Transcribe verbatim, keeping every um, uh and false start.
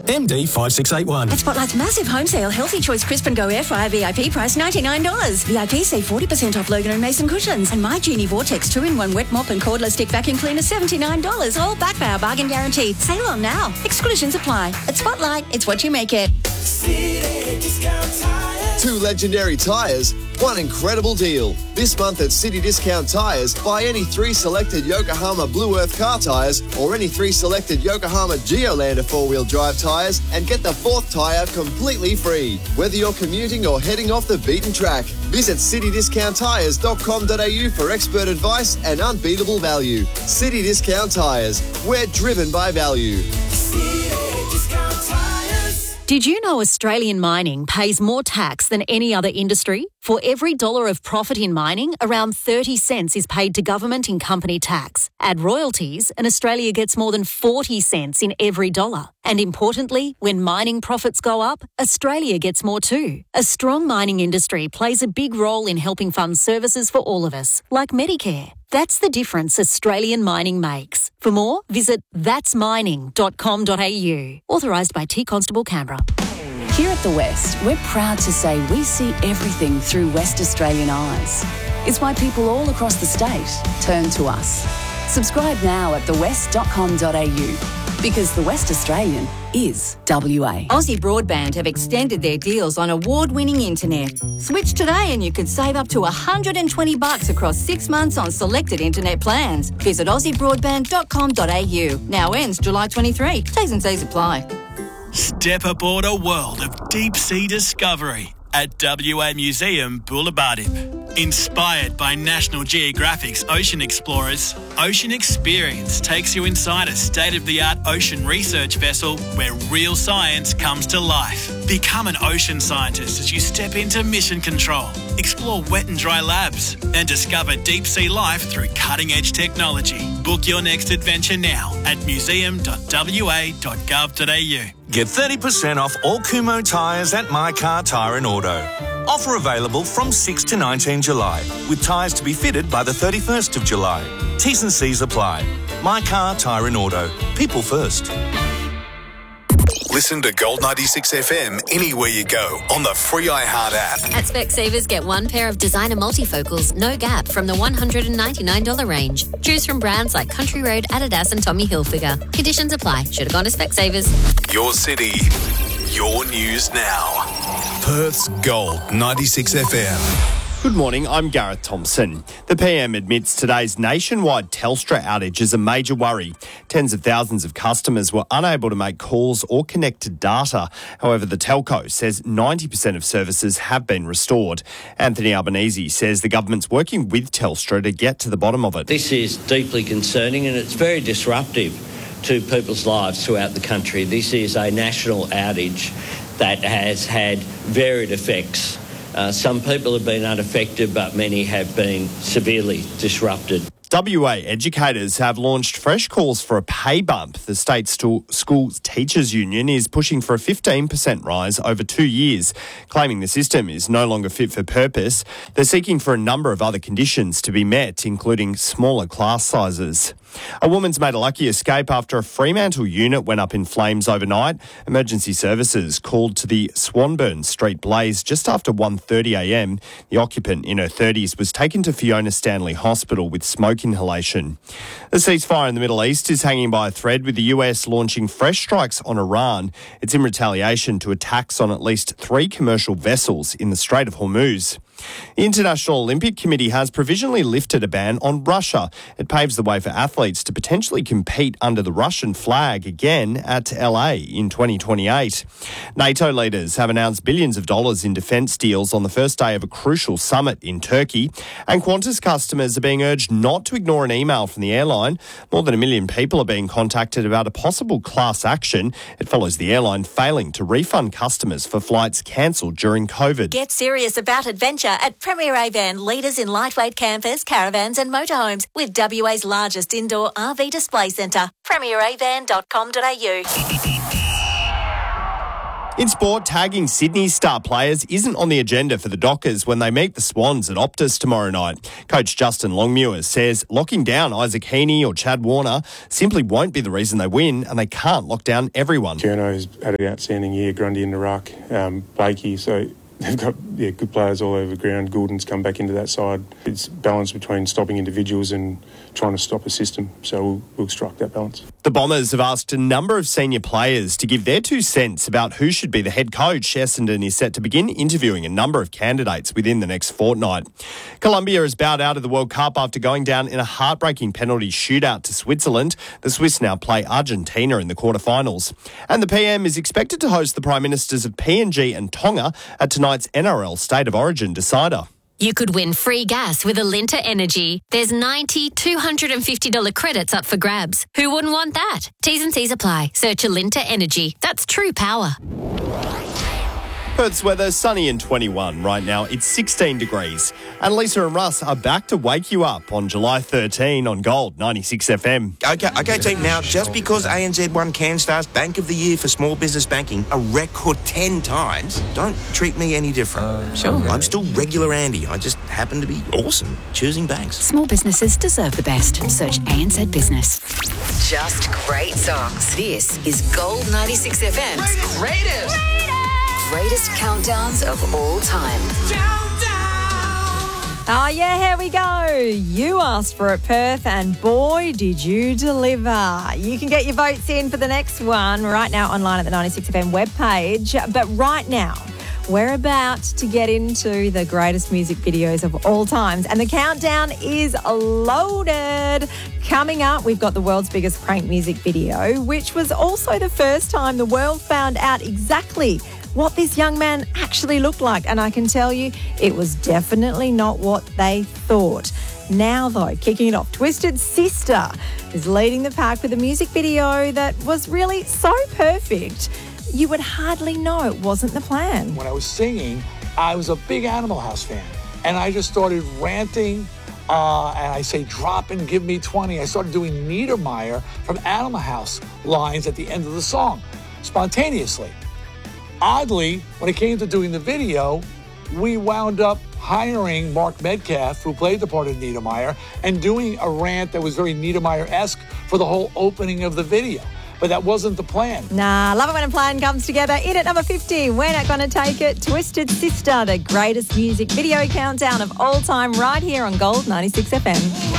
M D five six eight one. At Spotlight's massive home sale, Healthy Choice Crisp and Go Air Fryer V I P price ninety-nine dollars. V I P save forty percent off Logan and Mason cushions. And My Genie Vortex two in one wet mop and cordless stick vacuum cleaner seventy-nine dollars. All backed by our bargain guarantee. Sale on now. Exclusions apply. At Spotlight, it's what you make it. City Discount Tires. Two legendary tyres, one incredible deal. This month at City Discount Tyres, buy any three selected Yokohama Blue Earth car tyres or any three selected Yokohama Geolander four-wheel drive tyres and get the fourth tyre completely free. Whether you're commuting or heading off the beaten track, visit city discount tyres dot com dot a u for expert advice and unbeatable value. City Discount Tyres, we're driven by value. City Discount Tires. Did you know Australian mining pays more tax than any other industry? For every dollar of profit in mining, around thirty cents is paid to government in company tax. Add royalties, and Australia gets more than forty cents in every dollar. And importantly, when mining profits go up, Australia gets more too. A strong mining industry plays a big role in helping fund services for all of us, like Medicare. That's the difference Australian mining makes. For more, visit that's mining dot com dot a u. Authorised by T Constable Canberra. Here at The West, we're proud to say we see everything through West Australian eyes. It's why people all across the state turn to us. Subscribe now at the west dot com dot a u because The West Australian is W A. Aussie Broadband have extended their deals on award-winning internet. Switch today and you could save up to one hundred twenty bucks across six months on selected internet plans. Visit aussie broadband dot com dot a u. Now ends July twenty-third. T's and C's apply. Step aboard a world of deep-sea discovery at W A Museum Bulabarib. Inspired by National Geographic's Ocean Explorers, Ocean Experience takes you inside a state-of-the-art ocean research vessel where real science comes to life. Become an ocean scientist as you step into mission control, explore wet and dry labs, and discover deep-sea life through cutting-edge technology. Book your next adventure now at museum dot w a dot gov dot a u. Get thirty percent off all Kumho tyres at My Car Tyre and Auto. Offer available from sixth to nineteenth July, with tyres to be fitted by the thirty-first of July. T's and C's apply. My Car Tyre and Auto. People first. Listen to Gold ninety-six F M anywhere you go on the free iHeart app. At Specsavers, get one pair of designer multifocals, no gap, from the one hundred ninety-nine dollars range. Choose from brands like Country Road, Adidas and Tommy Hilfiger. Conditions apply. Should have gone to Specsavers. Your city, your news now. Perth's Gold ninety-six F M. Good morning, I'm Gareth Thompson. The P M admits today's nationwide Telstra outage is a major worry. Tens of thousands of customers were unable to make calls or connect to data. However, the telco says ninety percent of services have been restored. Anthony Albanese says the government's working with Telstra to get to the bottom of it. This is deeply concerning and it's very disruptive to people's lives throughout the country. This is a national outage that has had varied effects. Uh, some people have been unaffected, but many have been severely disrupted. W A educators have launched fresh calls for a pay bump. The state stu- schools teachers union is pushing for a fifteen percent rise over two years, claiming the system is no longer fit for purpose. They're seeking for a number of other conditions to be met, including smaller class sizes. A woman's made a lucky escape after a Fremantle unit went up in flames overnight. Emergency services called to the Swanburn Street blaze just after one thirty a m. The occupant, in her thirties, was taken to Fiona Stanley Hospital with smoke inhalation. The ceasefire in the Middle East is hanging by a thread, with the U S launching fresh strikes on Iran. It's in retaliation to attacks on at least three commercial vessels in the Strait of Hormuz. The International Olympic Committee has provisionally lifted a ban on Russia. It paves the way for athletes to potentially compete under the Russian flag again at L A in twenty twenty-eight. NATO leaders have announced billions of dollars in defence deals on the first day of a crucial summit in Turkey. And Qantas customers are being urged not to ignore an email from the airline. More than a million people are being contacted about a possible class action. It follows the airline failing to refund customers for flights cancelled during COVID. Get serious about adventure at Premier Avan, leaders in lightweight campers, caravans and motorhomes, with W A's largest indoor R V display centre. premier avan dot com dot a u. In sport, tagging Sydney's star players isn't on the agenda for the Dockers when they meet the Swans at Optus tomorrow night. Coach Justin Longmuir says locking down Isaac Heaney or Chad Warner simply won't be the reason they win, and they can't lock down everyone. Journo's had an outstanding year, Grundy in the ruck, um, Blakey, so they've got yeah, good players all over the ground. Goulden's come back into that side. It's balance between stopping individuals and trying to stop a system, so we'll, we'll strike that balance. The Bombers have asked a number of senior players to give their two cents about who should be the head coach. Essendon is set to begin interviewing a number of candidates within the next fortnight. Colombia has bowed out of the World Cup after going down in a heartbreaking penalty shootout to Switzerland. The Swiss now play Argentina in the quarterfinals. And the P M is expected to host the Prime Ministers of P N G and Tonga at tonight's N R L State of Origin decider. You could win free gas with Alinta Energy. There's ninety two hundred fifty dollars credits up for grabs. Who wouldn't want that? T's and C's apply. Search Alinta Energy. That's true power. Perth's weather, sunny and twenty-one. Right now, it's sixteen degrees. And Lisa and Russ are back to wake you up on July thirteenth on Gold ninety-six F M. Okay, okay, team. Now, just because A N Z won CanStar's Bank of the Year for Small Business Banking a record ten times, don't treat me any different. Uh, sure. I'm still regular Andy. I just happen to be awesome choosing banks. Small businesses deserve the best. Search A N Z Business. Just great songs. This is Gold ninety-six F M's Greatest, greatest, greatest countdowns of all time. Oh, yeah, here we go. You asked for it, Perth, and boy, did you deliver. You can get your votes in for the next one right now online at the ninety-six F M webpage. But right now, we're about to get into the greatest music videos of all times, and the countdown is loaded. Coming up, we've got the world's biggest prank music video, which was also the first time the world found out exactly what this young man actually looked like. And I can tell you, it was definitely not what they thought. Now, though, kicking it off, Twisted Sister is leading the pack with a music video that was really so perfect, you would hardly know it wasn't the plan. When I was singing, I was a big Animal House fan, and I just started ranting, uh, and I say, drop and give me twenty. I started doing Niedermeyer from Animal House lines at the end of the song, spontaneously. Oddly, when it came to doing the video, we wound up hiring Mark Metcalf, who played the part of Niedermeyer, and doing a rant that was very Niedermeyer-esque for the whole opening of the video. But that wasn't the plan. Nah, love it when a plan comes together. In at number fifty, we're not going to take it. Twisted Sister, the greatest music video countdown of all time, right here on Gold ninety-six F M.